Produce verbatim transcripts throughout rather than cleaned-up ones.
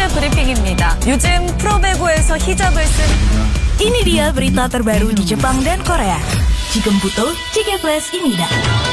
브리핑입니다. 요즘 프로배구에서 히잡을 쓴 Ini dia berita terbaru di Jepang dan Korea. 지금부터 Chike Flash 입니다.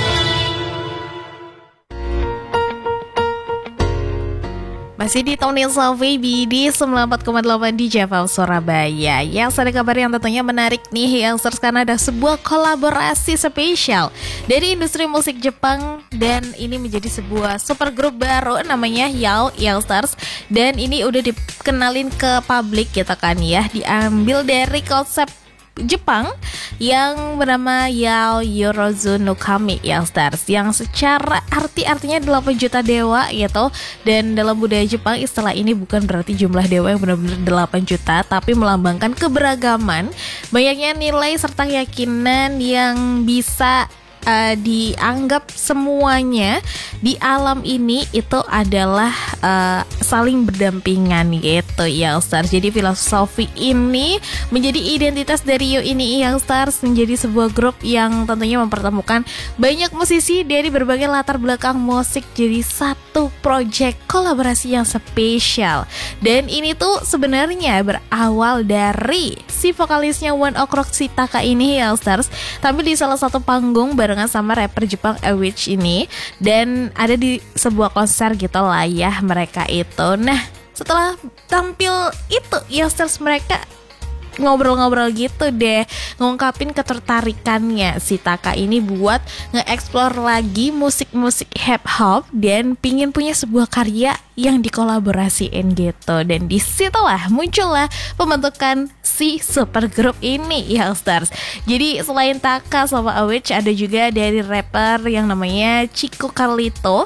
Masih di Tony Baby di sembilan puluh empat koma delapan di Java Surabaya. Yang ada kabar yang tentunya menarik nih Youngsters, karena ada sebuah kolaborasi spesial dari industri musik Jepang, dan ini menjadi sebuah supergroup baru namanya Yao Youngsters, dan ini udah dikenalin ke publik gitu kan ya. Diambil dari konsep Jepang yang bernama Yao Yorozu no Kami Youngsters, yang secara arti-artinya delapan juta dewa gitu. Dan dalam budaya Jepang istilah ini bukan berarti jumlah dewa yang benar-benar delapan juta, tapi melambangkan keberagaman, banyaknya nilai serta keyakinan yang bisa Uh, dianggap semuanya di alam ini itu adalah uh, saling berdampingan gitu Youngsters. Jadi filosofi ini menjadi identitas dari Yo ini Youngsters, menjadi sebuah grup yang tentunya mempertemukan banyak musisi dari berbagai latar belakang musik jadi satu project kolaborasi yang spesial. Dan ini tuh sebenarnya berawal dari si vokalisnya One Ok Rock Taka ini Youngsters tampil di salah satu panggung bareng sama rapper Jepang Awich ini, dan ada di sebuah konser gitu lah ya mereka itu. Nah, setelah tampil itu Youngsters mereka ngobrol-ngobrol gitu deh, ngungkapin ketertarikannya si Taka ini buat nge-explore lagi musik-musik hip hop dan pingin punya sebuah karya yang dikolaborasiin gitu. Dan disitulah muncullah pembentukan si supergroup ini Youngsters. Jadi selain Taka sama Awich, ada juga dari rapper yang namanya Chico Carlito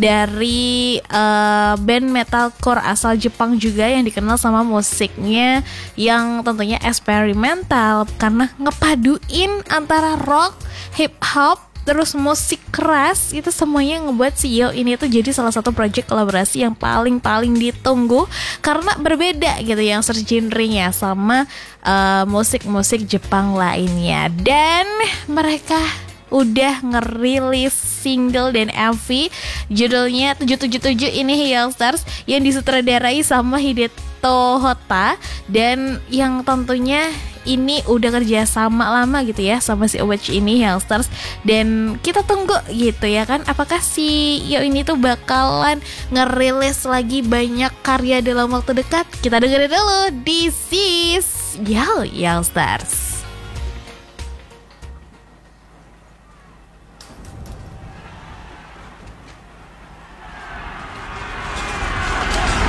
dari uh, band metalcore asal Jepang juga, yang dikenal sama musiknya yang tentunya eksperimental karena ngepaduin antara rock, hip hop, terus musik keras. Itu semuanya ngebuat si Yo ini tuh jadi salah satu project kolaborasi yang paling-paling ditunggu, karena berbeda gitu yang genre-nya sama uh, musik-musik Jepang lainnya. Dan mereka udah ngerilis single dan M V judulnya tujuh tujuh tujuh ini Youngsters, yang disutradarai sama Hideto Hota, dan yang tentunya ini udah kerja sama lama gitu ya sama si Awich ini Youngsters. Dan kita tunggu gitu ya kan, apakah si Yo ini tuh bakalan ngerilis lagi banyak karya dalam waktu dekat. Kita dengerin dulu. This is Yo Youngsters.